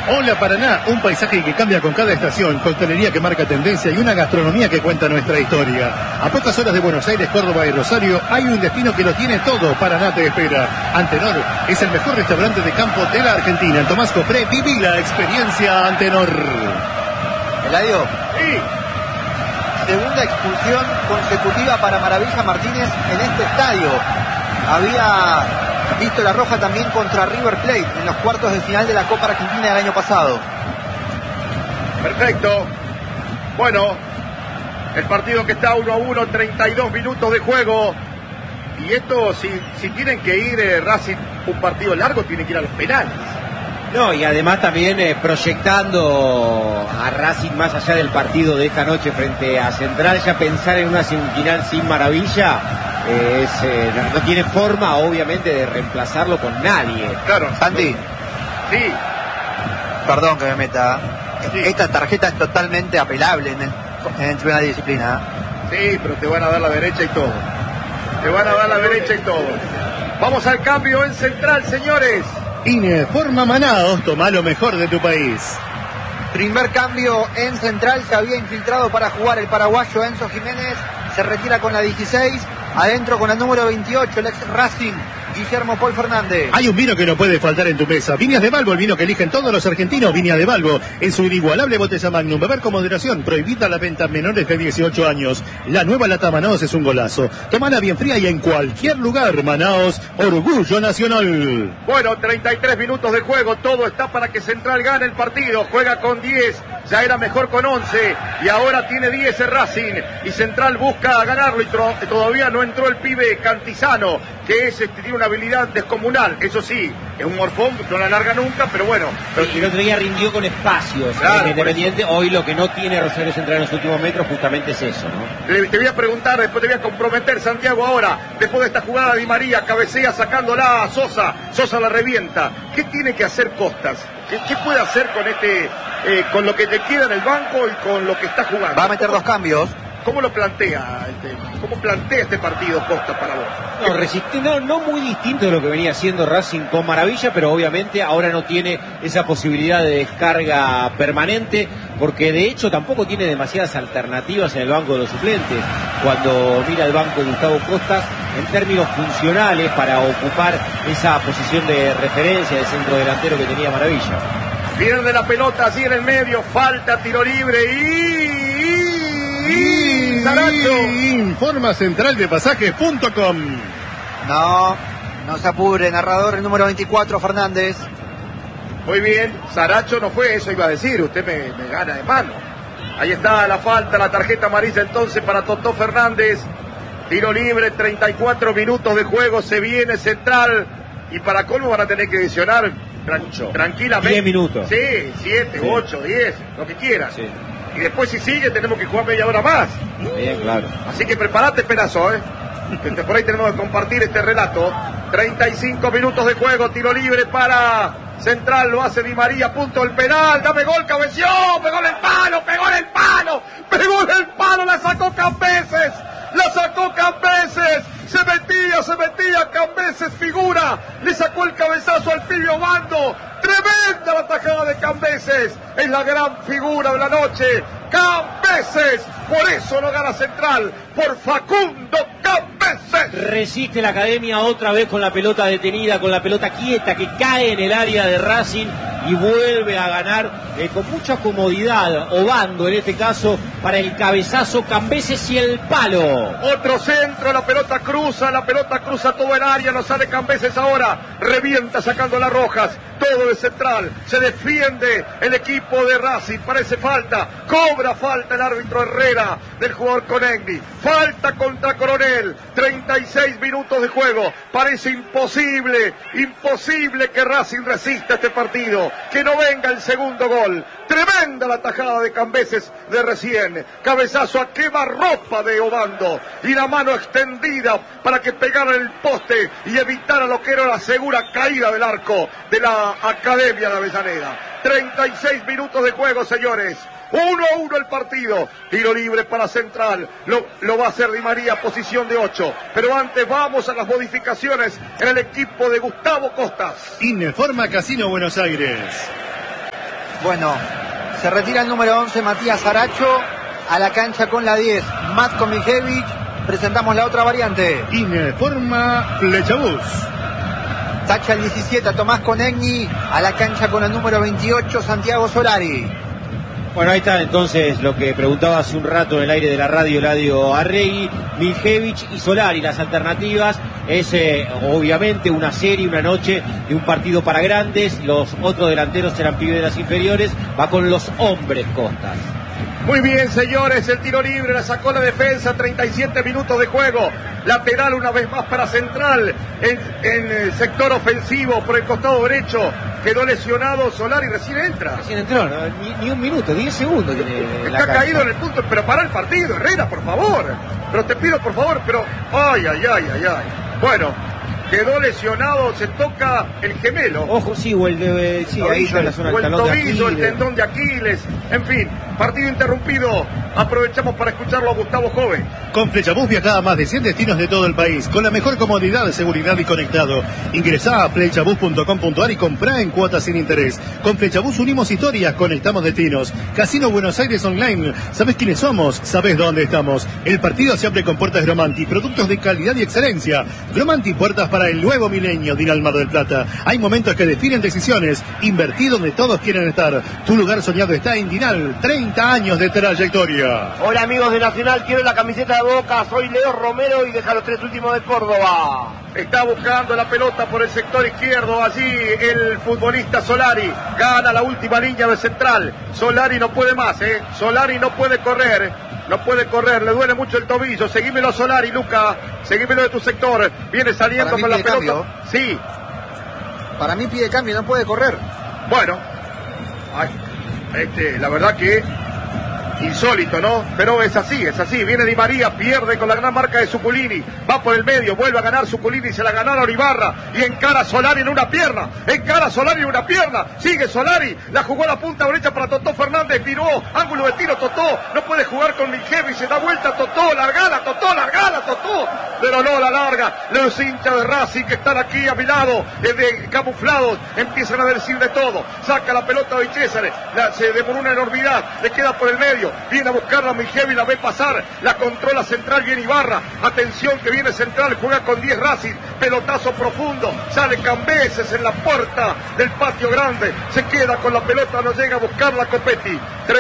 Hola Paraná, un paisaje que cambia con cada estación, coctelería que marca tendencia y una gastronomía que cuenta nuestra historia. A pocas horas de Buenos Aires, Córdoba y Rosario hay un destino que lo tiene todo. Paraná te espera. Antenor es el mejor restaurante de campo de la Argentina. En Tomás Cofré, viví la experiencia Antenor. Eladio. Sí. Segunda expulsión consecutiva para Maravilla Martínez en este estadio. Había visto la roja también contra River Plate en los cuartos de final de la Copa Argentina del año pasado. Perfecto. Bueno, el partido que está 1-1, 32 minutos de juego. Y esto, si tienen que ir Racing un partido largo, tienen que ir a los penales. No, y además también proyectando a Racing más allá del partido de esta noche frente a Central, ya pensar en una semifinal sin Maravilla no tiene forma, obviamente, de reemplazarlo con nadie. Claro. Santi. Sí. Perdón que me meta. Sí. Esta tarjeta es totalmente apelable en el tribunal de disciplina. Sí, pero te van a dar la derecha y todo. Te van a dar la derecha y todo. Vamos al cambio en Central, señores. Informa Manaos, toma lo mejor de tu país. Primer cambio en Central, se había infiltrado para jugar el paraguayo Enzo Jiménez, se retira con la 16, adentro con el número 28, el ex Racing, Guillermo Paul Fernández. Hay un vino que no puede faltar en tu mesa. Viñas de Balbo, el vino que eligen todos los argentinos. Viñas de Balbo, en su inigualable botella Magnum. Beber con moderación, prohibida la venta a menores de 18 años. La nueva lata Manaos es un golazo. Tómala bien fría y en cualquier lugar. Manaos, orgullo nacional. Bueno, 33 minutos de juego, todo está para que Central gane el partido. Juega con 10, ya era mejor con 11 y ahora tiene 10 el Racing. Y Central busca ganarlo y todavía no entró el pibe Cantizano, que tiene una habilidad descomunal. Eso sí, es un morfón, no la larga nunca, pero bueno. Y el otro día rindió con espacios. Claro, Independiente, hoy lo que no tiene Rosario Central en los últimos metros justamente es eso, ¿no? Te voy a preguntar, después te voy a comprometer, Santiago, ahora, después de esta jugada Di María, cabecea sacándola a Sosa, Sosa la revienta. ¿Qué tiene que hacer Costas? ¿Qué puede hacer con con lo que te queda en el banco y con lo que está jugando? Va a meter dos cambios. ¿Cómo lo plantea? ¿Cómo plantea este partido Costas para vos? No muy distinto de lo que venía haciendo Racing con Maravilla, pero obviamente ahora no tiene esa posibilidad de descarga permanente, porque de hecho tampoco tiene demasiadas alternativas en el banco de los suplentes. Cuando mira el banco de Gustavo Costas, en términos funcionales para ocupar esa posición de referencia de centro delantero que tenía Maravilla. Pierde la pelota así en el medio, falta, tiro libre Saracho. Informa Central de Pasajes.com. No se apure, narrador el número 24, Fernández. Muy bien, Saracho no fue, eso iba a decir, usted me gana de mano. Ahí está la falta, la tarjeta amarilla entonces para Totó Fernández. Tiro libre, 34 minutos de juego, se viene Central. Y para colmo van a tener que adicionar tranquilamente 10 minutos. Sí, 7, 8, 10, lo que quieras. Sí. Y después si sigue tenemos que jugar media hora más. Bien, claro. Así que prepárate, pedazo, por ahí tenemos que compartir este relato. 35 minutos de juego, tiro libre para Central, lo hace Di María, punto el penal, dame gol, cabeció, pegó en el palo, la sacó Cambeses, se metía, Cambeses figura, le sacó el cabezazo al pibe Obando, tremenda la tajada de Cambeses, es la gran figura de la noche, Cambeses, por eso no gana Central, por Facundo Cambeses. Resiste la Academia otra vez con la pelota detenida, con la pelota quieta que cae en el área de Racing y vuelve a ganar con mucha comodidad, Obando en este caso, para el cabezazo, Cambeses y el palo. Otro centro, la pelota cruza todo el área, no sale Cambeses ahora, revienta sacando las rojas, todo de Central, se defiende el equipo de Racing, parece falta, cobra falta el árbitro Herrera del jugador Conegni, falta contra Coronel, 36 minutos de juego, parece imposible que Racing resista este partido, que no venga el segundo gol, tremenda la tajada de Cambeses de recién, cabezazo a quemarropa de Obando, y la mano extendida para que pegara el poste y evitara lo que era la segura caída del arco de la Academia de Avellaneda. 36 minutos de juego, señores. 1-1 el partido, tiro libre para Central, lo va a hacer Di María, posición de 8, pero antes vamos a las modificaciones en el equipo de Gustavo Costas. Informa Casino Buenos Aires. Bueno, se retira el número 11, Matías Aracho, a la cancha con la 10, Matko Miljevic. Presentamos la otra variante. Informa Flechabús. Tacha el 17, a Tomás Conegni, a la cancha con el número 28, Santiago Solari. Bueno, ahí está entonces lo que preguntaba hace un rato en el aire de la radio Eladio Arregui, Miljevic y Solari. Las alternativas es obviamente una serie, una noche de un partido para grandes. Los otros delanteros serán pibes de las inferiores. Va con los hombres Costas. Muy bien, señores, el tiro libre la sacó la defensa, 37 minutos de juego. Lateral una vez más para Central en el sector ofensivo por el costado derecho. Quedó lesionado Solari, recién entra. Recién entró, ¿no? Ni un minuto, 10 segundos tiene. Está caído en el punto, pero para el partido, Herrera, por favor. Pero te pido, por favor, pero... Ay. Bueno, quedó lesionado, se toca el gemelo. Ojo, sí, o el de... Sí, ahí está la zona del talón de Aquiles. El tendón de Aquiles, en fin, partido interrumpido. Aprovechamos para escucharlo a Gustavo Joven. Con Flechabús viaja a más de 100 destinos de todo el país, con la mejor comodidad, seguridad y conectado. Ingresá a flechabús.com.ar y comprá en cuotas sin interés. Con Flechabús unimos historias, conectamos destinos. Casino Buenos Aires Online. ¿Sabés quiénes somos? ¿Sabés dónde estamos? El partido se abre con puertas Gromanti, productos de calidad y excelencia. Gromanti, puertas para el nuevo milenio, dirá el Mar del Plata. Hay momentos que definen decisiones. Invertí donde todos quieren estar. Tu lugar soñado está en Dinal. 30 años de trayectoria. Hola amigos de Nacional, quiero la camiseta de Boca, soy Leo Romero y deja los 3 últimos de Córdoba. Está buscando la pelota por el sector izquierdo, allí el futbolista Solari, gana la última línea de Central. Solari no puede más, Solari no puede correr, le duele mucho el tobillo. Seguímelo Solari, Luca, seguímelo de tu sector, viene saliendo con la pelota. Cambio. Sí. Para mí pide cambio, no puede correr. Bueno, la verdad que insólito, ¿no? Pero es así. Viene Di María, pierde con la gran marca de Zuculini. Va por el medio, vuelve a ganar Zuculini, se la ganó a Oribarra. Y encara Solari en una pierna. Sigue Solari, la jugó a la punta derecha para Totó Fernández. Tiró, ángulo de tiro, Totó. No puede jugar con Miljevic, se da vuelta Totó. Largala, Totó. Pero no la larga. Los hinchas de Racing que están aquí a mi lado, de camuflados, empiezan a decir de todo. Saca la pelota de César, se demoró una enormidad, le queda por el medio. Viene a buscarla a Miljevic, la ve pasar, la controla Central, viene Ibarra, atención que viene Central, juega con 10 Racing, pelotazo profundo, sale Cambeses en la puerta del patio grande, se queda con la pelota, no llega a buscarla Copetti,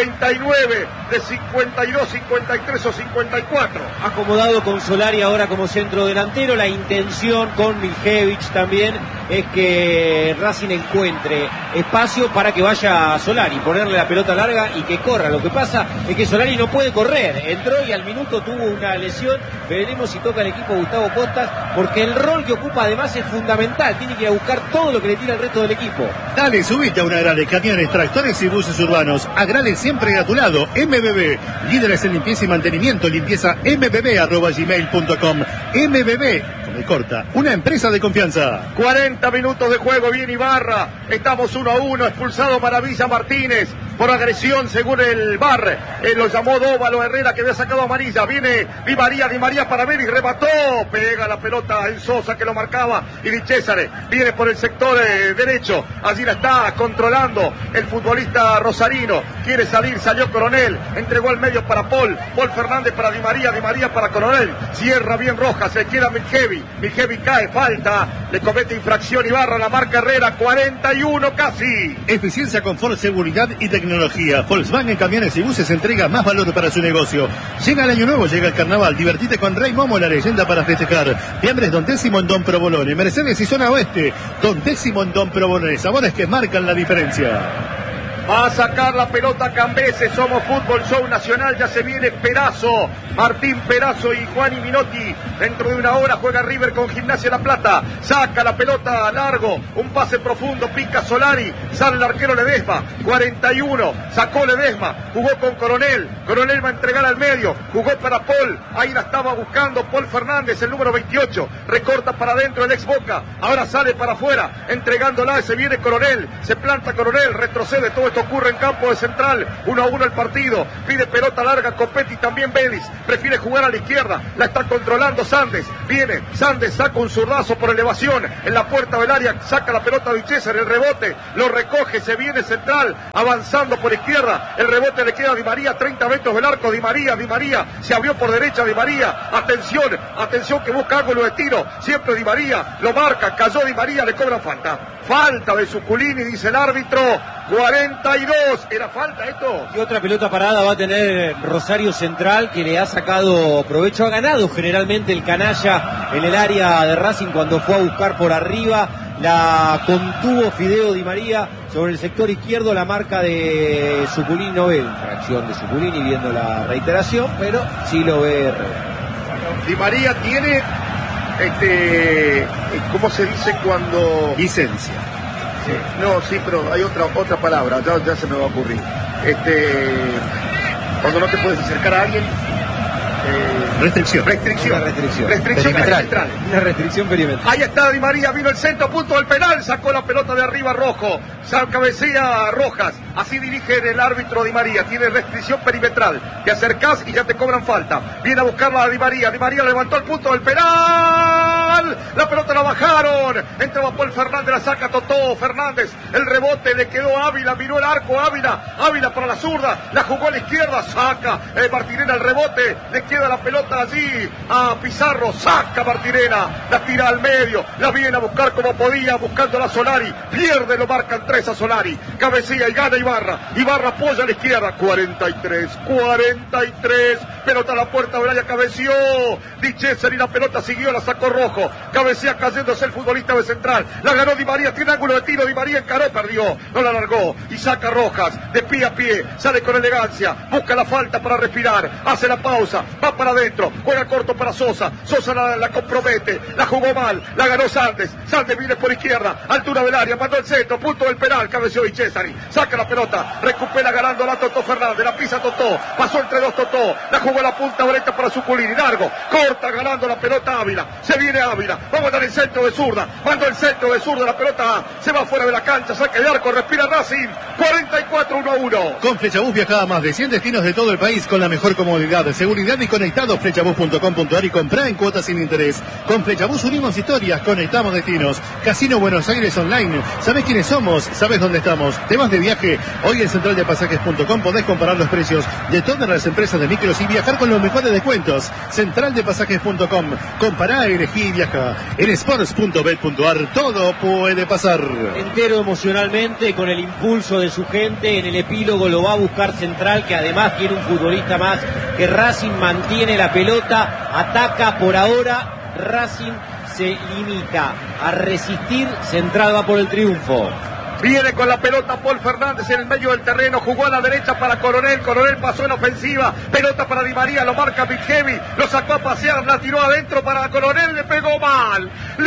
39 de 52, 53 o 54. Acomodado con Solari ahora como centro delantero, la intención con Miljevic también es que Racing encuentre espacio para que vaya Solari, ponerle la pelota larga y que corra. Lo que pasa es que Solari no puede correr, entró y al minuto tuvo una lesión. Veremos si toca el equipo Gustavo Costas, porque el rol que ocupa además es fundamental, tiene que ir a buscar todo lo que le tira el resto del equipo. Dale, subite a una Agrale, camiones, tractores y buses urbanos. Agrale siempre a tu lado. MBB, líderes en limpieza y mantenimiento, limpieza mbb@gmail.com. MBB, me corta, una empresa de confianza. 40 minutos de juego, viene Ibarra, estamos 1-1, expulsado Maravilla Martínez por agresión según el VAR, lo llamó Dóvalo Herrera que había sacado amarilla, viene Di María para ver y remató, pega la pelota en Sosa que lo marcaba y Di Césare viene por el sector derecho, allí la está controlando el futbolista rosarino, quiere salir, salió Coronel, entregó al medio para Paul Fernández para Di María para Coronel, cierra bien Rojas, se queda Miljevic cae, falta, le comete infracción Ibarra, la marca Herrera, 41 casi. Eficiencia, confort, seguridad y tecnología. Volkswagen Camiones y Buses entrega más valor para su negocio. Llega el año nuevo, llega el carnaval, divertite con Rey Momo, la leyenda para festejar. Fiambres Don Décimo en Don Provolone, Mercedes y Zona Oeste, Don Décimo en Don Provolone, sabores que marcan la diferencia. Va a sacar la pelota Cambeses, Somos Fútbol Show Nacional, ya se viene Perazo, Martín Perazo y Juan Minotti. Dentro de una hora juega River con Gimnasia La Plata, saca la pelota largo, un pase profundo, pica Solari, sale el arquero Ledesma, 41, sacó Ledesma, jugó con Coronel va a entregar al medio, jugó para Paul, ahí la estaba buscando Paul Fernández, el número 28, recorta para adentro el ex Boca, ahora sale para afuera, entregándola, se viene Coronel, se planta Coronel, retrocede todo Esto ocurre en campo de Central. 1-1 el partido. Pide pelota larga Copetti, también Vélez. Prefiere jugar a la izquierda. La está controlando Sandes. Viene Sandes, saca un zurdazo por elevación. En la puerta del área saca la pelota de César. El rebote lo recoge. Se viene Central avanzando por izquierda. El rebote le queda a Di María. 30 metros del arco. Di María. Se abrió por derecha Di María. Atención que busca ángulo de tiro. Siempre Di María. Lo marca. Cayó Di María. Le cobran falta. Falta de Zuculini, dice el árbitro. 42. ¿Era falta esto? Y otra pelota parada va a tener Rosario Central, que le ha sacado provecho. Ha ganado generalmente el canalla en el área de Racing cuando fue a buscar por arriba. La contuvo Fideo Di María sobre el sector izquierdo. La marca de Zuculini, no ve infracción de Zuculini viendo la reiteración, pero sí lo ve. Di María tiene ¿cómo se dice cuando? Licencia. Sí. No, sí, pero hay otra palabra, ya se me va a ocurrir. Cuando no te puedes acercar a alguien. Restricción. Restricción perimetral. Una restricción perimetral. Ahí está Di María, vino el centro, punto del penal, sacó la pelota de arriba Rojo, cabecea Rojas, así dirige el árbitro Di María, tiene restricción perimetral, te acercás y ya te cobran falta, viene a buscarla a Di María levantó el punto del penal, la pelota la bajaron, entraba Paul Fernández, la saca Totó Fernández, el rebote le quedó a Ávila, miró el arco Ávila para la zurda, la jugó a la izquierda, saca Martirena el rebote, le queda la pelota allí a Pizarro, saca Martirena, la tira al medio, la viene a buscar como podía, buscando a Solari, pierde, lo marcan 3 a Solari, cabecilla y gana Ibarra apoya a la izquierda, 43, pelota a la puerta, Braya cabeció, Di César y la pelota siguió, la sacó Rojo, cabecea cayéndose el futbolista de Central, la ganó Di María, tiene ángulo de tiro, Di María encaró, perdió, no la largó, y saca Rojas, de pie a pie, sale con elegancia, busca la falta para respirar, hace la pausa, va para adentro, juega corto para Sosa la compromete, la jugó mal, la ganó Sandes viene por izquierda, altura del área, mandó el centro, punto del penal, cabeció y Cesari, saca la pelota, recupera ganando la Totó Fernández, la pisa Totó, pasó entre dos Totó, la jugó a la punta derecha para Zuculini, largo, corta ganando la pelota Ávila, se viene Ávila, vamos a dar el centro de zurda, mandó el centro de zurda, la pelota se va fuera de la cancha, saca de arco, respira Racing, 44-1-1. Con Flechabús viaja a más de 100 destinos de todo el país con la mejor comodidad, seguridad y conectados. Flechabús.com.ar y comprá en cuotas sin interés. Con Flechabús unimos historias, conectamos destinos. Casino Buenos Aires Online. ¿Sabés quiénes somos? ¿Sabés dónde estamos? ¿Temas de viaje? Hoy en centraldepasajes.com podés comparar los precios de todas las empresas de micros y viajar con los mejores descuentos. Centraldepasajes.com. Compará, elegí y viaja. En sports.bet.ar todo puede pasar. Entero emocionalmente, con el impulso de su gente, en el epílogo lo va a buscar Central, que además tiene un futbolista más, que Racing mantiene la pelota, ataca por ahora, Racing se limita a resistir, Central va por el triunfo. Viene con la pelota Paul Fernández en el medio del terreno, jugó a la derecha para Coronel pasó en ofensiva, pelota para Di María, lo marca Vigemi, lo sacó a pasear, la tiró adentro para Coronel, le pegó mal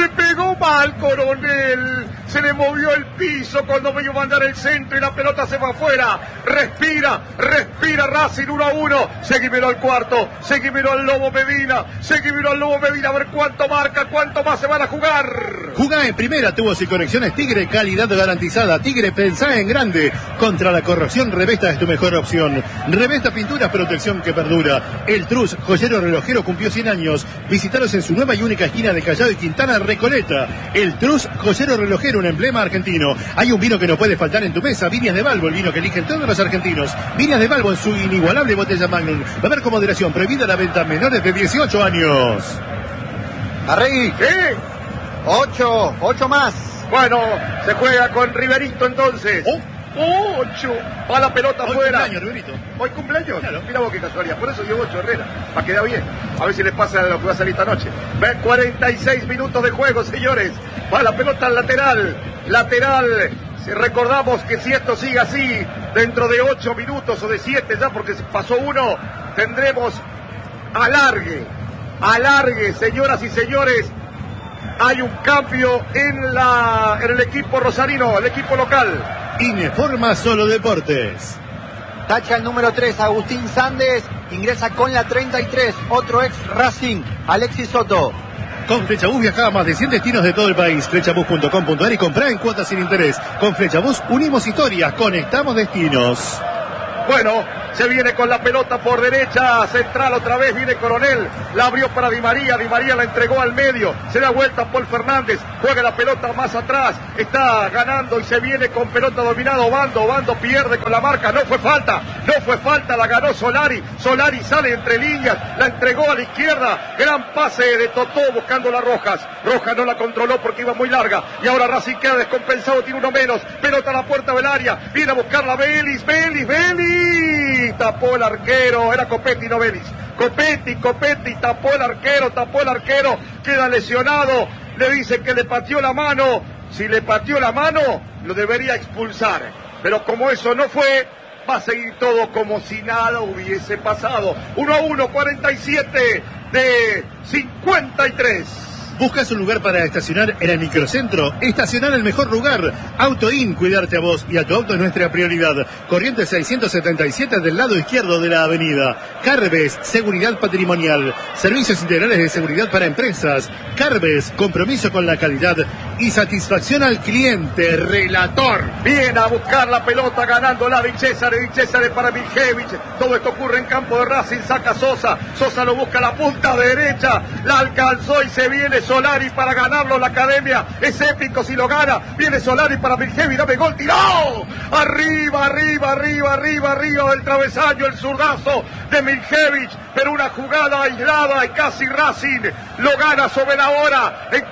Coronel, se le movió el piso cuando vio mandar el centro y la pelota se va afuera, respira Racing 1-1, seguimelo al cuarto, seguimelo al Lobo Medina, a ver cuánto marca, cuánto más se van a jugar. Jugá en primera, tubos y conexiones Tigre, calidad garantizada. Tigre, pensá en grande. Contra la corrosión, Revesta es tu mejor opción. Revesta Pinturas, protección que perdura. El Trus, joyero relojero, cumplió 100 años. Visitaros en su nueva y única esquina de Callao y Quintana, Recoleta. El Trus, joyero relojero, un emblema argentino. Hay un vino que no puede faltar en tu mesa. Viñas de Balbo, el vino que eligen todos los argentinos. Viñas de Balbo en su inigualable botella Magnum. Va a haber con moderación, prohibida la venta a menores de 18 años. Arregui. ¿Qué? 8 más. Bueno, se juega con Riverito entonces. 8. Va la pelota afuera. Hoy cumpleaños, Riverito. ¿Hoy cumpleaños? Claro. Mira vos qué casualidad. Por eso dio 8 Herrera. Para que quedar bien. A ver si les pasa lo que va a salir esta noche. Ven, 46 minutos de juego, señores. Va la pelota al lateral. Recordamos que si esto sigue así, dentro de 8 minutos o de 7 ya, porque pasó uno, tendremos alargue, señoras y señores. Hay un cambio en el equipo rosarino, el equipo local. Informa Solo Deportes. Tacha el número 3, Agustín Sandes, ingresa con la 33, otro ex Racing, Alexis Soto. Con Flechabús viaja a más de 100 destinos de todo el país. Flechabús.com.ar y comprá en cuotas sin interés. Con Flechabús unimos historias, conectamos destinos. Bueno, se viene con la pelota por derecha, central otra vez, viene Coronel, la abrió para Di María la entregó al medio, se da vuelta a Paul Fernández, juega la pelota más atrás, está ganando y se viene con pelota dominada, Obando pierde con la marca, no fue falta, la ganó Solari sale entre líneas, la entregó a la izquierda, gran pase de Totó buscando a Rojas no la controló porque iba muy larga, y ahora Racing queda descompensado, tiene uno menos, pelota a la puerta del área, viene a buscarla Vélez, tapó el arquero, era Copetti, no Vélez. Copetti, tapó el arquero, queda lesionado, le dice que le pateó la mano, si le pateó la mano, lo debería expulsar, pero como eso no fue, va a seguir todo como si nada hubiese pasado. 1-1, 47 de 53. ¿Buscas un lugar para estacionar en el microcentro? Estacionar en el mejor lugar. Autoin, cuidarte a vos y a tu auto es nuestra prioridad. Corrientes 677 del lado izquierdo de la avenida. Carbes, seguridad patrimonial. Servicios integrales de seguridad para empresas. Carbes, compromiso con la calidad y satisfacción al cliente. Relator. Viene a buscar la pelota ganándola Di Cesare para Miljevic. Todo esto ocurre en campo de Racing, saca Sosa lo busca a la punta derecha, la alcanzó y se viene Solari para ganarlo, la academia es épico si lo gana, viene Solari para Miljevic, dame gol, tiró, arriba del travesaño, el zurdazo de Miljevic, pero una jugada aislada y casi Racing lo gana sobre la hora en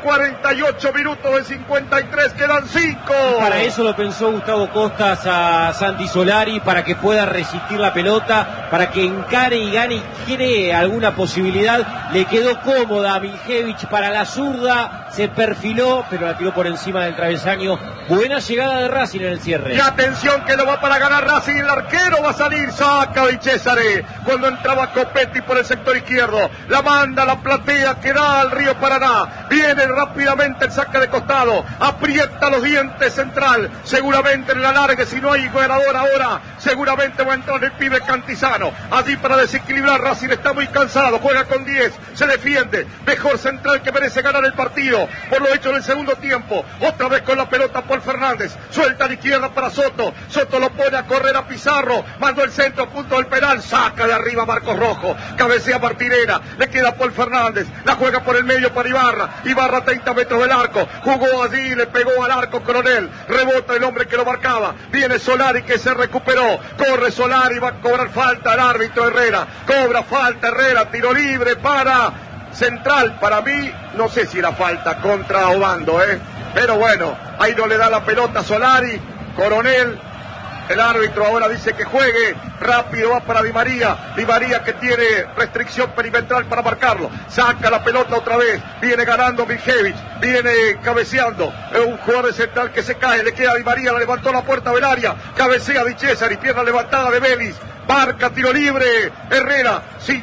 48 minutos de 53, quedan 5. Para eso lo pensó Gustavo Costas a Santi Solari, para que pueda resistir la pelota, para que encare y gane y cree alguna posibilidad. Le quedó cómoda a Miljevic para la zurda, se perfiló, pero la tiró por encima del travesaño. Buena llegada de Racing en el cierre. Y atención que lo va para ganar Racing, el arquero va a salir, saca Di Cesare, cuando entraba Copetti por el sector izquierdo, la manda, la platea, que da al Río Paraná, viene rápidamente el saque de costado, aprieta los dientes central, seguramente en la larga, si no hay ganador ahora, seguramente va a entrar el pibe Cantizano, allí para desequilibrar. Racing está muy cansado, juega con 10, se defiende, mejor central que merece ganar el partido, por lo hecho en el segundo tiempo, otra vez con la pelota Paul Fernández, suelta de izquierda para Soto lo pone a correr a Pizarro, mandó el centro a punto del penal, saca de arriba Marcos Rojo, cabecea Martinera, le queda Paul Fernández, la juega por el medio para Ibarra 30 metros del arco, jugó allí, le pegó al arco Coronel, rebota el hombre que lo marcaba, viene Solari que se recuperó, corre Solari, va a cobrar falta el árbitro Herrera, cobra falta Herrera, tiro libre para Central, para mí, no sé si era falta contra Obando, pero bueno, ahí no le da la pelota Solari, Coronel, el árbitro ahora dice que juegue, rápido va para Di María que tiene restricción perimetral para marcarlo, saca la pelota otra vez, viene ganando Miljevic, viene cabeceando, es un jugador de Central que se cae, le queda a Di María, la levantó a la puerta del área, cabecea Di Cesare, pierna levantada de Vélez, marca tiro libre, Herrera,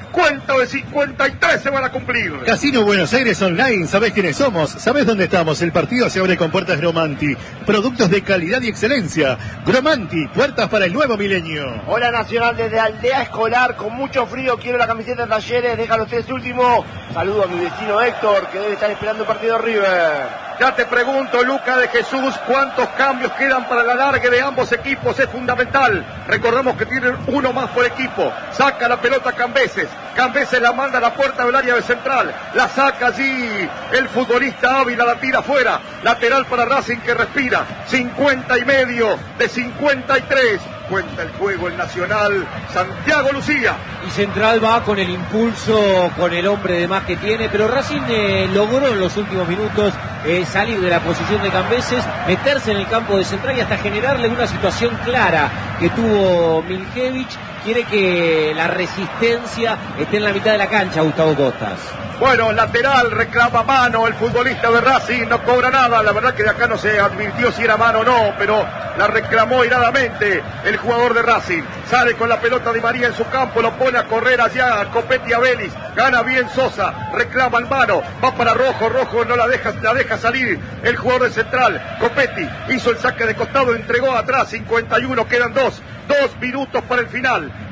50 de 53 se van a cumplir. Casino Buenos Aires Online, ¿sabés quiénes somos? ¿Sabés dónde estamos? El partido se abre con puertas Gromanti, productos de calidad y excelencia. Gromanti, puertas para el nuevo milenio. Hola Nacional desde Aldea Escolar, con mucho frío, quiero la camiseta de Talleres, deja los 3 últimos. Saludo a mi vecino Héctor, que debe estar esperando el partido de River. Ya te pregunto, Luca de Jesús, ¿cuántos cambios quedan para la largue de ambos equipos? Es fundamental. Recordemos que tienen uno más por equipo. Saca la pelota Cambeses la manda a la puerta del área de Central. La saca allí el futbolista Ávila, la tira afuera. Lateral para Racing que respira. 50 y medio de 53. Cuenta el juego el Nacional, Santiago Lucía. Y Central va con el impulso, con el hombre de más que tiene, pero Racing logró en los últimos minutos salir de la posición de Cambeses, meterse en el campo de Central y hasta generarle una situación clara que tuvo Miljevic. Quiere que la resistencia esté en la mitad de la cancha, Gustavo Costas. Bueno, lateral, reclama mano el futbolista de Racing, no cobra nada, la verdad que de acá no se advirtió si era mano o no, pero la reclamó iradamente el jugador de Racing. Sale con la pelota de María en su campo, lo pone a correr allá, Copetti a Vélez, gana bien Sosa, reclama el mano, va para Rojo no la deja salir el jugador de Central. Copetti hizo el saque de costado, entregó atrás, 51, quedan 2 minutos para el final.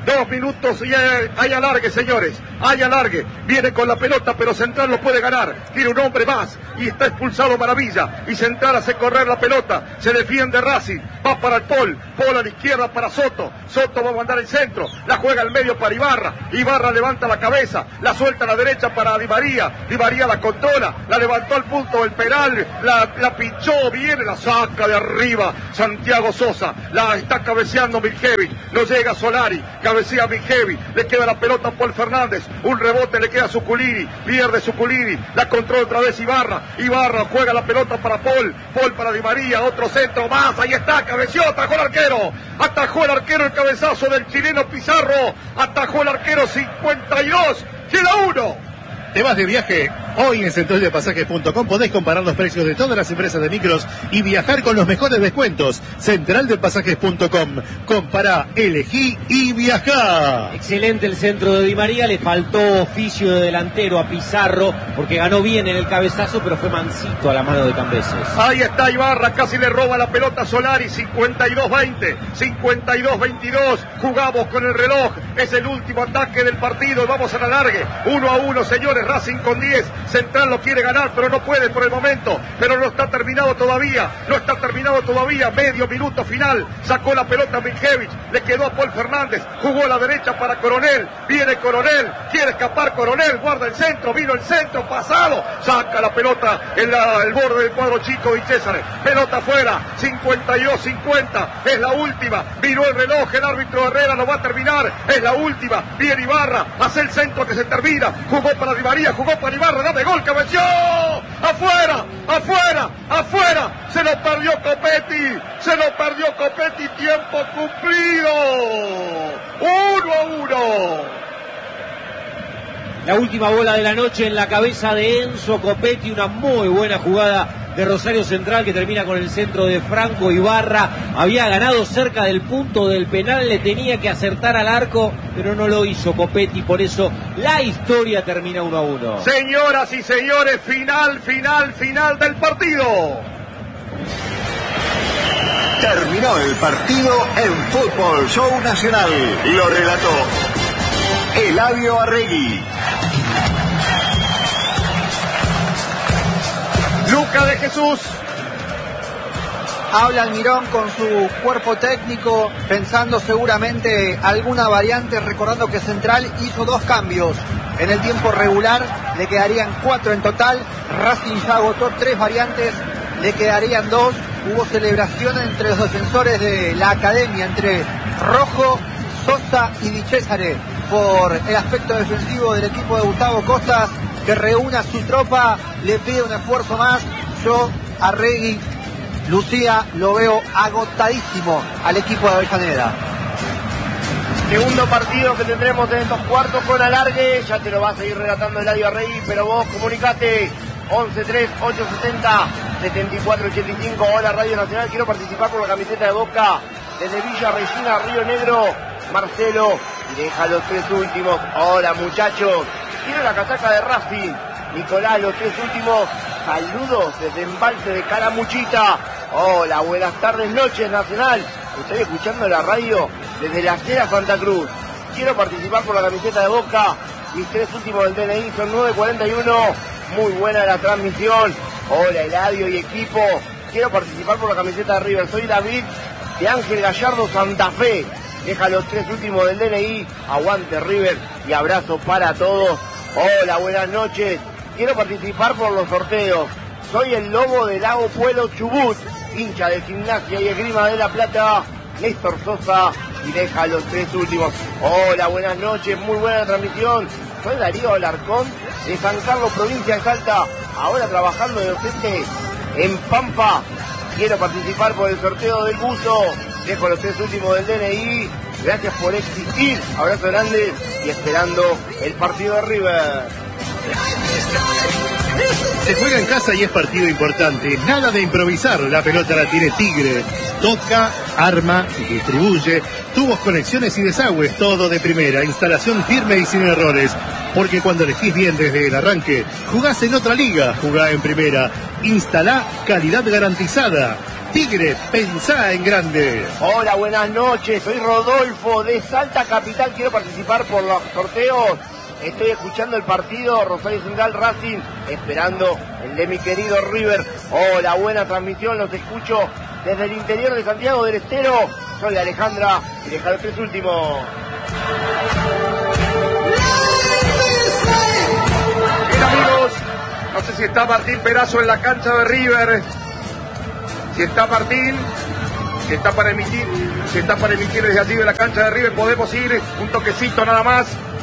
2 minutos y hay alargue, señores. Hay alargue. Viene con la pelota, pero Central lo puede ganar. Tiene un hombre más y está expulsado Maravilla. Y Central hace correr la pelota. Se defiende Racing. Va para el Paul a la izquierda para Soto. Soto va a mandar el centro. La juega al medio para Ibarra. Ibarra levanta la cabeza. La suelta a la derecha para Di María. Di María la controla. La levantó al punto del penal. La pinchó. Viene, la saca de arriba. Santiago Sosa. La está cabeceando Miljevic. No llega Solari. Cabecea Miljevic. Le queda la pelota a Paul Fernández. Un rebote le queda a Zuculini. Pierde Zuculini. La controla otra vez Ibarra. Ibarra juega la pelota para Paul para Di María. Otro centro más. Ahí está. Cabeció. Atajó el arquero. Atajó el arquero el cabezazo del chileno Pizarro. Atajó el arquero 52. Queda 1. ¿Te vas de viaje? Hoy en centraldepasajes.com podés comparar los precios de todas las empresas de micros y viajar con los mejores descuentos. Centraldepasajes.com. Compará, elegí y viajá. Excelente el centro de Di María. Le faltó oficio de delantero a Pizarro porque ganó bien en el cabezazo, pero fue mansito a la mano de Cambeses. Ahí está Ibarra. Casi le roba la pelota a Solari. 52-20. 52-22. Jugamos con el reloj. Es el último ataque del partido. Vamos a la largue. 1-1, señores. Racing con 10. Central lo quiere ganar, pero no puede por el momento. Pero no está terminado todavía. No está terminado todavía. Medio minuto final. Sacó la pelota Miljevic. Le quedó a Paul Fernández. Jugó a la derecha para Coronel. Viene Coronel. Quiere escapar Coronel. Guarda el centro. Vino el centro. Pasado. Saca la pelota en el borde del cuadro chico de César. Pelota afuera. 52-50. Es la última. Viró el reloj. El árbitro Herrera lo va a terminar. Es la última. Viene Ibarra. Hace el centro que se termina. Jugó para Di María. Jugó para Ibarra. Dame gol, cabeció. Afuera. Afuera. Afuera. Se lo perdió Copetti. Se lo perdió Copetti. Tiempo cumplido. 1-1. La última bola de la noche en la cabeza de Enzo Copetti. Una muy buena jugada de Rosario Central que termina con el centro de Franco Ibarra. Había ganado cerca del punto del penal, le tenía que acertar al arco, pero no lo hizo Copetti, por eso la historia termina 1-1. Señoras y señores, final del partido. Terminó el partido en Fútbol Show Nacional. Lo relató Eladio Arregui. Luca de Jesús. Habla Almirón con su cuerpo técnico, pensando seguramente alguna variante, recordando que Central hizo 2 cambios. En el tiempo regular le quedarían 4 en total. Racing ya agotó 3 variantes, le quedarían 2. Hubo celebración entre los defensores de la academia, entre Rojo, Sosa y Di Cesare, por el aspecto defensivo del equipo de Gustavo Costas, que reúna su tropa, le pide un esfuerzo más. Yo, Arregui, Lucía, lo veo agotadísimo al equipo de Avellaneda. Segundo partido que tendremos en estos cuartos con alargue. Ya te lo va a seguir relatando Eladio Arregui, pero vos comunicate 11-3-870-7485. Hola Radio Nacional, quiero participar por la camiseta de Boca desde Villa Regina, Río Negro. Marcelo, deja los 3 últimos. Hola muchachos, quiero la casaca de Racing. Nicolás, los 3 últimos. Saludos desde Embalse de Calamuchita. Hola, buenas tardes, noches Nacional. Estoy escuchando la radio desde la Cera Santa Cruz. Quiero participar por la camiseta de Boca. Mis 3 últimos del DNI son 941. Muy buena la transmisión. Hola Eladio y equipo. Quiero participar por la camiseta de River. Soy David de Ángel Gallardo Santa Fe. Deja los 3 últimos del DNI. Aguante River y abrazo para todos. Hola, buenas noches. Quiero participar por los sorteos. Soy el Lobo del Lago Pueblo Chubut, hincha de Gimnasia y Esgrima de La Plata. Néstor Sosa y deja los 3 últimos. Hola, buenas noches. Muy buena transmisión. Soy Darío Alarcón de San Carlos, provincia de Salta. Ahora trabajando de docente en Pampa. Quiero participar por el sorteo del buzo. Dejo los 3 últimos del DNI. Gracias por existir. Abrazo grande y esperando el partido de River. Se juega en casa y es partido importante. Nada de improvisar. La pelota la tiene Tigre. Toca, arma, distribuye. Tubos, conexiones y desagües. Todo de primera. Instalación firme y sin errores. Porque cuando elegís bien desde el arranque, jugás en otra liga. Jugá en primera. Instalá calidad garantizada. Tigre, pensá en grande. Hola, buenas noches. Soy Rodolfo de Salta Capital. Quiero participar por los sorteos. Estoy escuchando el partido Rosario Central Racing, esperando el de mi querido River. Hola, buena transmisión. Los escucho desde el interior de Santiago del Estero. Soy Alejandra y deja los 3 últimos. Bien, amigos, no sé si está Martín Perazo en la cancha de River. Si está Martín, si está para emitir desde allí de la cancha de River, podemos ir un toquecito nada más.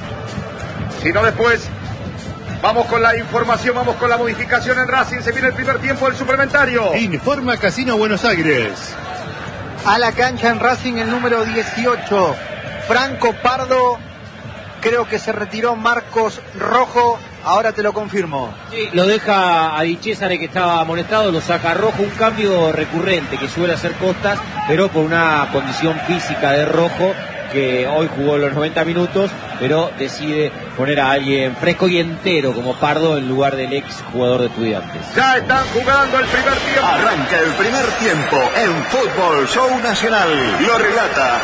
Si no, después vamos con la información, vamos con la modificación en Racing. Se viene el primer tiempo del suplementario. Informa Casino Buenos Aires. A la cancha en Racing el número 18, Franco Pardo. Creo que se retiró Marcos Rojo. Ahora te lo confirmo. Sí, lo deja a Di Cesare, que estaba amonestado, lo saca Rojo. Un cambio recurrente que suele hacer Costas, pero por una condición física de Rojo, que hoy jugó los 90 minutos, pero decide poner a alguien fresco y entero como Pardo en lugar del ex jugador de Estudiantes. Ya están jugando el primer tiempo. Arranca el primer tiempo en Fútbol Show Nacional. Lo relata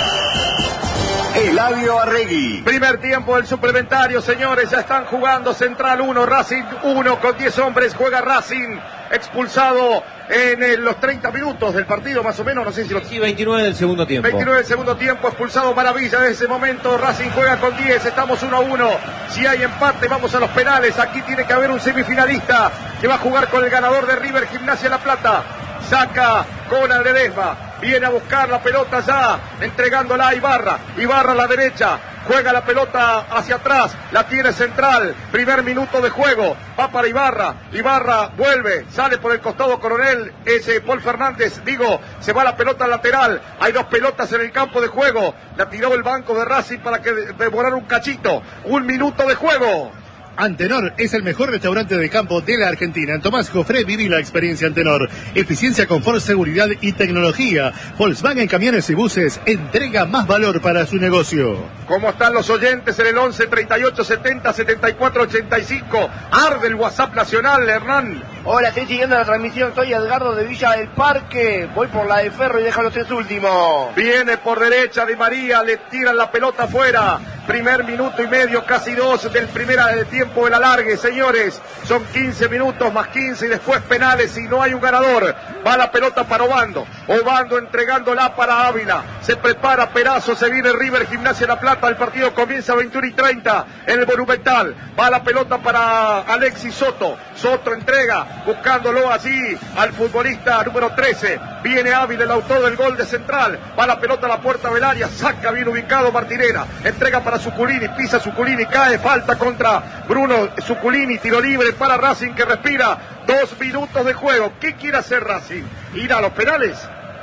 Eladio Arregui. Primer tiempo del suplementario, señores. Ya están jugando. Central 1, Racing 1 con 10 hombres. Juega Racing, expulsado en los 30 minutos del partido, más o menos. No sé si lo... Sí, 29 del segundo tiempo. 29 del segundo tiempo, expulsado Maravilla. En ese momento Racing juega con 10. Estamos 1-1. Si hay empate, vamos a los penales. Aquí tiene que haber un semifinalista que va a jugar con el ganador de River, Gimnasia La Plata. Saca Conan Ledesma, viene a buscar la pelota ya, entregándola a Ibarra. Ibarra a la derecha, juega la pelota hacia atrás, la tiene Central. Primer minuto de juego, va para Ibarra. Ibarra vuelve, sale por el costado Coronel, Paul Fernández, se va la pelota lateral. Hay 2 pelotas en el campo de juego. La tiró el banco de Racing para que devorara un cachito. 1 minuto de juego. Antenor es el mejor restaurante de campo de la Argentina. En Tomás Jofré viví la experiencia Antenor. Eficiencia, confort, seguridad y tecnología. Volkswagen Camiones y Buses entrega más valor para su negocio. ¿Cómo están los oyentes en el 11 38 70 74 85? Arde el WhatsApp nacional, Hernán. Hola, estoy siguiendo la transmisión. Soy Edgardo de Villa del Parque. Voy por la de Ferro y deja los 3 últimos. Viene por derecha Di María, le tiran la pelota afuera. Primer minuto y medio, casi 2 del primer tiempo del alargue, señores. Son 15 minutos más 15 y después penales y no hay un ganador. Va la pelota para Obando. Obando entregándola para Ávila. Se prepara Perazo, se viene River, Gimnasia La Plata. El partido comienza a 21:30 en el Monumental. Va la pelota para Alexis Soto. Soto entrega, buscándolo allí al futbolista número 13. Viene Ávila, el autor del gol de Central. Va la pelota a la puerta del área, saca bien ubicado Martinera. Entrega para Zuculini, pisa Zuculini, cae, falta contra Bruno Zuculini, tiro libre para Racing que respira. 2 minutos de juego. ¿Qué quiere hacer Racing? ¿Ir a los penales?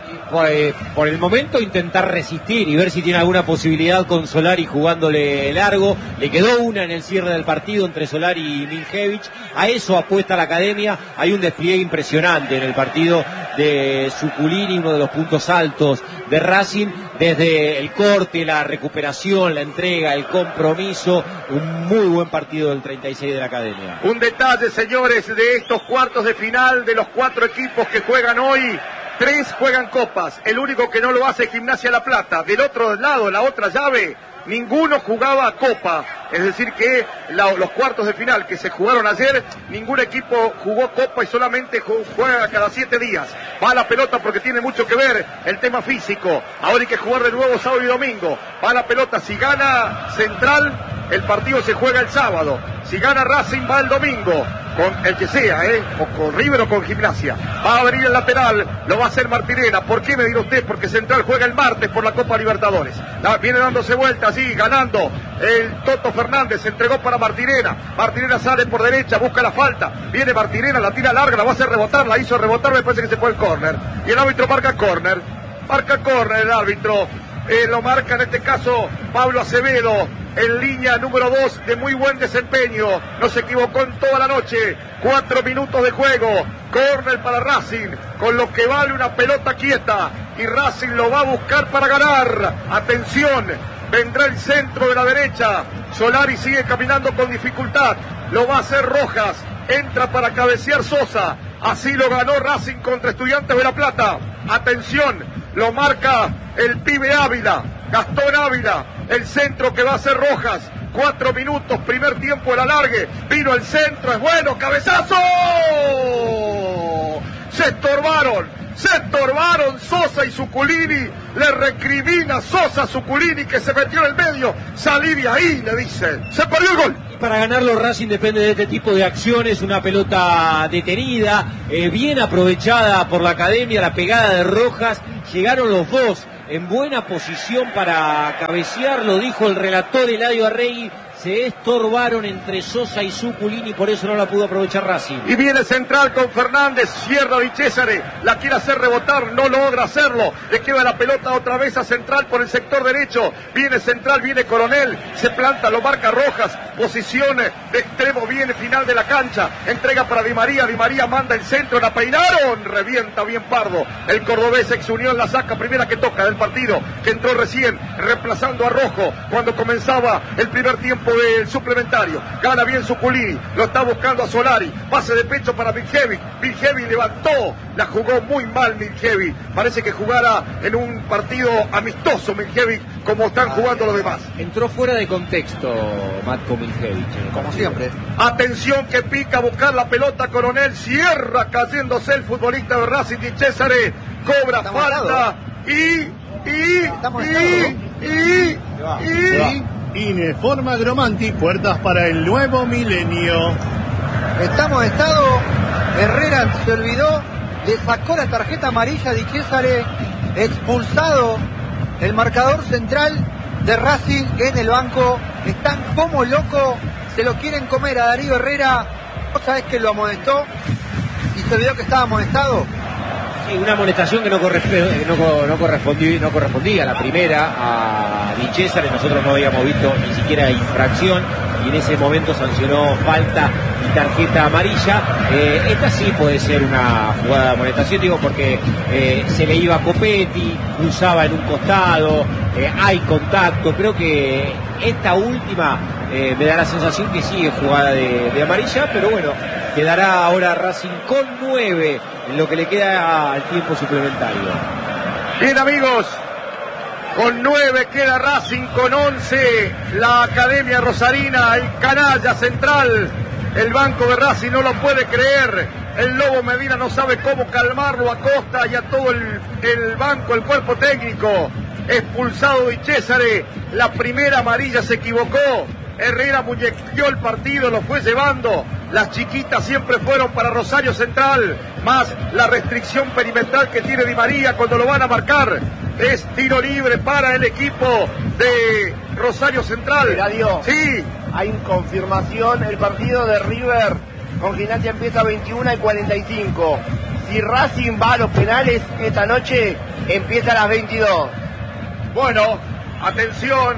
Por el momento intentar resistir y ver si tiene alguna posibilidad con Solari jugándole largo. Le quedó una en el cierre del partido entre Solari y Miljevich. A eso apuesta la academia. Hay un despliegue impresionante en el partido de Zuculini, uno de los puntos altos de Racing, desde el corte, la recuperación, la entrega, el compromiso. Un muy buen partido del 36 de la academia. Un detalle, señores, de estos cuartos de final de los 4 equipos que juegan hoy. 3 juegan copas, el único que no lo hace es Gimnasia La Plata. Del otro lado, la otra llave, ninguno jugaba copa. Es decir que los cuartos de final que se jugaron ayer, ningún equipo jugó copa y solamente juega cada 7 días. Va la pelota porque tiene mucho que ver el tema físico. Ahora hay que jugar de nuevo sábado y domingo. Va la pelota, si gana Central, el partido se juega el sábado. Si gana Racing, va el domingo. Con el que sea, o con River o con Gimnasia. Va a abrir el lateral, lo va a hacer Martinera. ¿Por qué me dirá usted? Porque Central juega el martes por la Copa Libertadores. Viene dándose vuelta así, ganando. El Toto Fernández se entregó para Martinera. Martinera sale por derecha, busca la falta. Viene Martinera, la tira larga, la va a hacer rebotar, la hizo rebotar, me parece que se fue el córner. Y el árbitro marca córner. Marca córner el árbitro. Lo marca en este caso Pablo Acevedo, en línea número 2 de muy buen desempeño. No se equivocó en toda la noche. 4 minutos de juego. Córner para Racing, con lo que vale una pelota quieta. Y Racing lo va a buscar para ganar. Atención, vendrá el centro de la derecha. Solari sigue caminando con dificultad. Lo va a hacer Rojas. Entra para cabecear Sosa. Así lo ganó Racing contra Estudiantes de La Plata. Atención, lo marca el pibe Ávila, Gastón Ávila, el centro que va a hacer Rojas. 4 minutos, primer tiempo el alargue. Vino el centro, es bueno, cabezazo. Se estorbaron Sosa y Zuculini. Le recrimina Sosa a Zuculini que se metió en el medio. Salí de ahí, le dicen. Se perdió el gol. Para ganarlo Racing depende de este tipo de acciones, una pelota detenida, bien aprovechada por la academia, la pegada de Rojas, llegaron los dos en buena posición para cabecear, lo dijo el relator Eladio Arregui, se estorbaron entre Sosa y Zuculini, por eso no la pudo aprovechar Racing. Y viene central con Fernández, cierra Di Cesare, la quiere hacer rebotar, no logra hacerlo, le queda la pelota otra vez a central por el sector derecho, viene central, viene Coronel, se planta, lo marca Rojas, posición de extremo, viene final de la cancha, entrega para Di María manda el centro, la peinaron, revienta bien Pardo, el cordobés ex Unión la saca, primera que toca del partido, que entró recién, reemplazando a Rojo, cuando comenzaba el primer tiempo del suplementario, gana bien Zuculini, lo está buscando a Solari, pase de pecho para Miljevic levantó, la jugó muy mal Miljevic, parece que jugara en un partido amistoso Miljevic, como están jugando los demás. Entró fuera de contexto Matko Miljevic, como siempre. Atención que pica a buscar la pelota Coronel, cierra cayéndose el futbolista de Racing Di Cesare, cobra falta y Ineforma Gromanti, puertas para el nuevo milenio. Estamos en estado. Herrera se olvidó, le sacó la tarjeta amarilla a Di Cesare, expulsado el marcador central de Racing en el banco. Están como locos, se lo quieren comer a Darío Herrera. ¿Vos sabés que lo amonestó? Y se vio que estaba amonestado. Sí, una amonestación que no correspondía a la primera, a Di Cesare. Nosotros no habíamos visto ni siquiera infracción y en ese momento sancionó falta y tarjeta amarilla. Esta sí puede ser una jugada de amonestación, digo, porque se le iba a Copetti, cruzaba en un costado, hay contacto. Creo que esta última me da la sensación que sigue jugada de amarilla, pero bueno, quedará ahora Racing con 9 en lo que le queda al tiempo suplementario. Bien, amigos, con 9 queda Racing, con 11 la Academia Rosarina, el canalla central, el banco de Racing no lo puede creer, el Lobo Medina no sabe cómo calmarlo a Costa y a todo el banco, el cuerpo técnico. Expulsado Di Cesare, la primera amarilla se equivocó, Herrera muñequeó el partido, lo fue llevando, las chiquitas siempre fueron para Rosario Central, más la restricción perimetral que tiene Di María cuando lo van a marcar, es tiro libre para el equipo de Rosario Central. Eladio, sí, hay confirmación, el partido de River con Gimnasia empieza a 21:45, si Racing va a los penales esta noche empieza a las 22. Bueno, atención,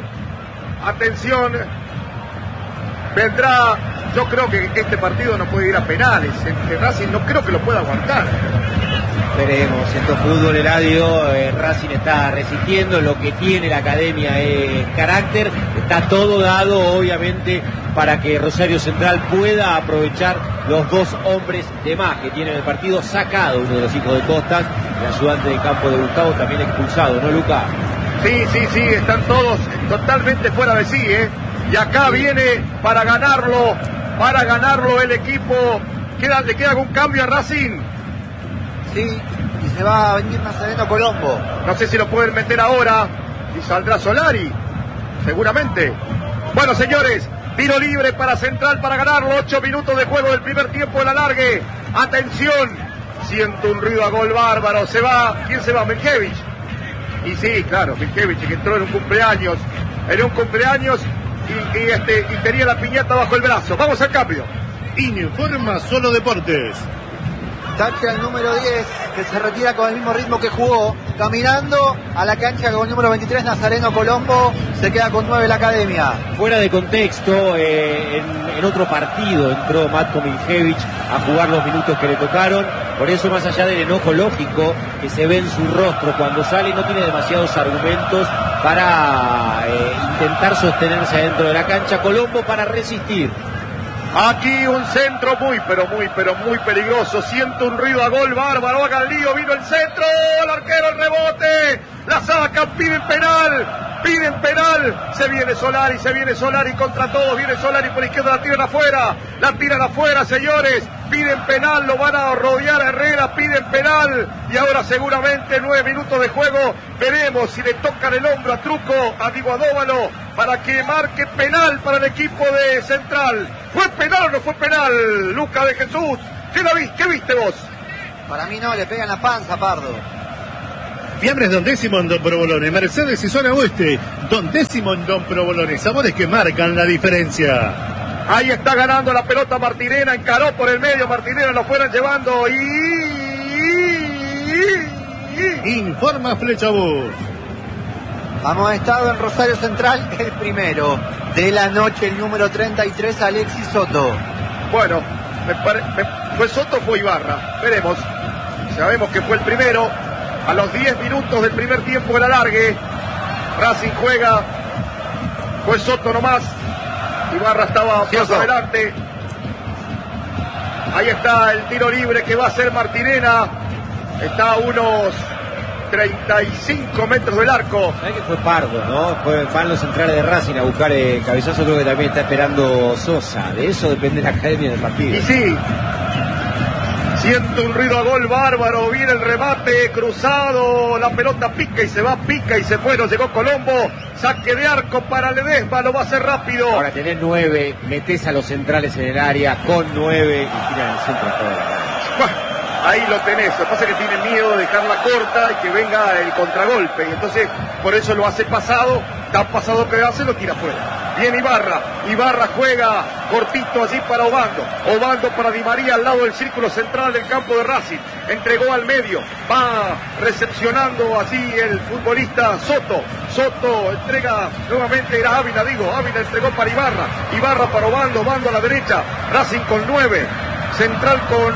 vendrá, yo creo que este partido no puede ir a penales, el Racing no creo que lo pueda aguantar. Veremos, esto es fútbol, Eladio, Racing está resistiendo, lo que tiene la academia es carácter, está todo dado obviamente para que Rosario Central pueda aprovechar los dos hombres de más que tiene el partido, sacado uno de los hijos de Costas, el ayudante de campo de Gustavo también expulsado, ¿no, Luca? Sí, están todos totalmente fuera de sí, y acá viene para ganarlo el equipo. ¿Le queda algún cambio a Racing? Sí, y se va a venir Nazareno Colombo. No sé si lo pueden meter ahora y saldrá Solari, seguramente. Bueno, señores, tiro libre para Central para ganarlo, 8 minutos de juego del primer tiempo, el alargue. Atención, siento un ruido a gol bárbaro, se va, ¿quién se va? Miljevic. Y sí, claro, Miljevic, que entró en un cumpleaños y tenía la piñata bajo el brazo. Vamos al cambio. Informa Solo Deportes. Tache al número 10, que se retira con el mismo ritmo que jugó, caminando a la cancha con el número 23, Nazareno Colombo, se queda con 9 la academia. Fuera de contexto, en otro partido entró Matko Miljevic a jugar los minutos que le tocaron, por eso más allá del enojo lógico que se ve en su rostro cuando sale, no tiene demasiados argumentos para intentar sostenerse adentro de la cancha. Colombo para resistir. Aquí un centro muy peligroso. Siento un ruido a gol bárbaro. Haga el lío, vino el centro. El arquero, el rebote. La sacan, piden penal. Se viene Solari contra todos. Viene Solari por izquierda, la tiran afuera, señores. Piden penal, lo van a rodear a Herrera, piden penal. Y ahora seguramente 9 minutos de juego. Veremos si le tocan el hombro a Truco, a Diego Adóvalo, para que marque penal para el equipo de Central. ¿Fue penal o no fue penal, Luca de Jesús? ¿Qué viste vos? Para mí no, le pegan la panza, Pardo. Fiambres Don Décimo en Don Provolone, Mercedes y Zona Oeste, Don Décimo en Don Provolone, sabores que marcan la diferencia. Ahí está ganando la pelota Martinena, encaró por el medio, Martinena lo fueron llevando Informa Flechabús. Hemos estado en Rosario Central, el primero de la noche, el número 33, Alexis Soto. Bueno, fue Soto o fue Ibarra, veremos. Sabemos que fue el primero. A los 10 minutos del primer tiempo del alargue, Racing juega, fue Soto nomás, Ibarra estaba más adelante. Ahí está el tiro libre que va a hacer Martinena, está a unos 35 metros del arco. ¿Sabés que fue Pardo, no? Van los centrales de Racing a buscar el cabezazo, creo que también está esperando Sosa, de eso depende la academia del partido. Y sí. Siento un ruido a gol bárbaro, viene el remate cruzado, la pelota pica y se fue, no llegó Colombo, saque de arco para Ledesma, lo va a hacer rápido. Ahora tenés 9, metés a los centrales en el área con 9 y tiran el centro a toda la cancha. Ahí lo tenés, lo que pasa es que tiene miedo de dejarla corta y que venga el contragolpe, y entonces por eso lo hace pasado, tan pasado que hace, lo tira fuera. Viene Ibarra juega cortito allí para Obando para Di María al lado del círculo central del campo de Racing, entregó al medio, va recepcionando así el futbolista Soto entrega nuevamente, era Ávila entregó para Ibarra para Obando a la derecha, Racing con 9, Central con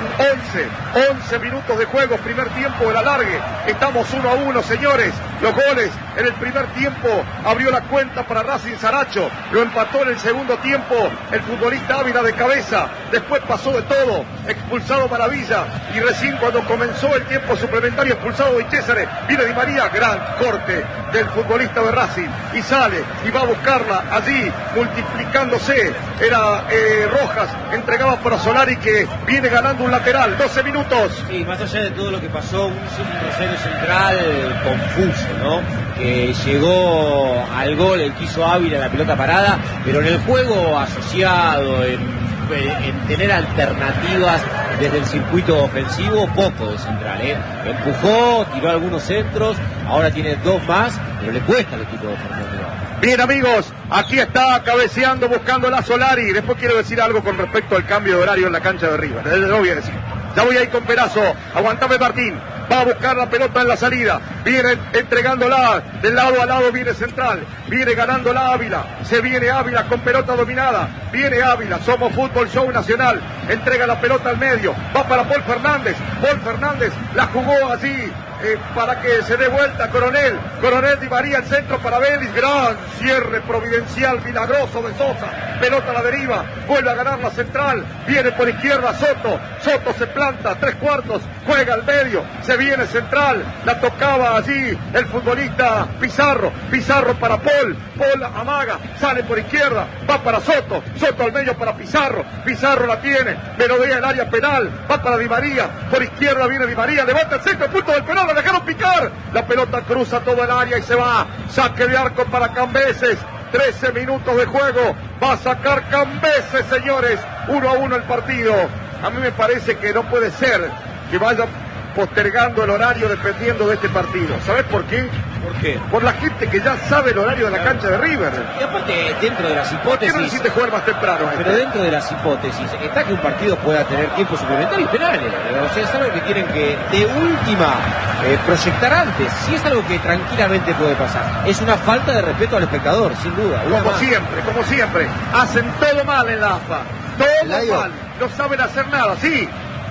11 minutos de juego, primer tiempo del alargue, estamos 1-1, señores. Los goles en el primer tiempo abrió la cuenta para Racing Saracho, lo empató en el segundo tiempo el futbolista Ávila de cabeza, después pasó de todo, expulsado Maravilla, y recién cuando comenzó el tiempo suplementario expulsado de César, viene Di María, gran corte del futbolista de Racing, y sale, y va a buscarla allí, multiplicándose, era Rojas, entregaba para Solari que viene ganando un lateral, 12 minutos. Sí, más allá de todo lo que pasó, un Rosario Central confuso, ¿no? Que llegó al gol, el quiso Ávila, la pelota parada, pero en el juego asociado, en tener alternativas desde el circuito ofensivo, poco de Central, empujó, tiró algunos centros, ahora tiene 2 más, pero le cuesta al equipo de Fernando. Bien, amigos, aquí está cabeceando, buscando la Solari. Después quiero decir algo con respecto al cambio de horario en la cancha de River. Lo voy a decir. Ya voy ahí con Perazo. Aguantame, Martín. Va a buscar la pelota en la salida. Viene entregándola. Del lado a lado viene Central. Viene ganándola Ávila. Se viene Ávila con pelota dominada. Viene Ávila. Somos Fútbol Show Nacional. Entrega la pelota al medio. Va para Paul Fernández. Paul Fernández la jugó allí. Para que se dé vuelta Coronel Di María, el centro para Vélez, gran cierre providencial, milagroso de Sosa, pelota a la deriva, vuelve a ganar la Central, viene por izquierda Soto se planta, 3/4, juega al medio, se viene Central, la tocaba allí el futbolista Pizarro para Paul amaga, sale por izquierda, va para Soto al medio para Pizarro la tiene, melodea el área penal, va para Di María, por izquierda viene Di María, levanta el centro, punto del penal, la dejaron picar, la pelota cruza todo el área y se va, saque de arco para Cambeses, 13 minutos de juego, va a sacar Cambeses, señores, 1-1 el partido. A mí me parece que no puede ser que vaya postergando el horario dependiendo de este partido. ¿Sabes por qué? ¿Por qué? Por la gente que ya sabe el horario de la cancha de River. Y aparte, dentro de las hipótesis... ¿Por qué no necesitas jugar más temprano? Pero dentro de las hipótesis, está que un partido pueda tener tiempo suplementario y penales. O sea, es algo que tienen que, de última, proyectar antes. Sí, es algo que tranquilamente puede pasar. Es una falta de respeto al espectador, sin duda. Como siempre. Hacen todo mal en la AFA. Todo mal. No saben hacer nada, sí.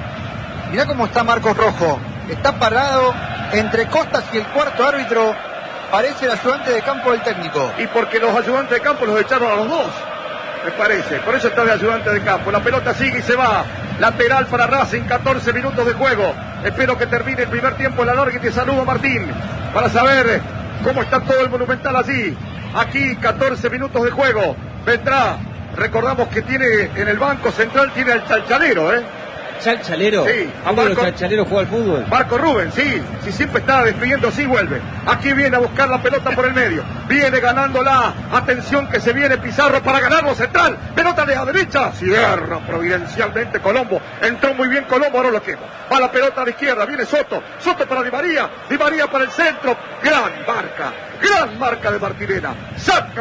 Mirá cómo está Marcos Rojo. Está parado entre Costas y el cuarto árbitro. Parece el ayudante de campo del técnico. Y porque los ayudantes de campo los echaron a los dos. me parece. Por eso está de ayudante de campo. La pelota sigue y se va. Lateral para Racing, 14 minutos de juego. Espero que termine el primer tiempo en la larga y te saludo, Martín, para saber cómo está todo el Monumental allí. Aquí, 14 minutos de juego. Vendrá. Recordamos que tiene en el banco central, tiene al Chalchalero, ¿Chalchalero? Sí, a Marco. ¿Chalchalero juega al fútbol? Marco Rubén, sí, siempre está despidiendo, sí vuelve. Aquí viene a buscar la pelota por el medio. Viene ganándola. Atención que se viene Pizarro para ganarlo central. Pelota de la derecha. Cierra providencialmente Colombo. Entró muy bien Colombo, ahora lo quema. Va la pelota a la izquierda, viene Soto. Soto para Di María. Di María para el centro. Gran marca de Martirena. Saca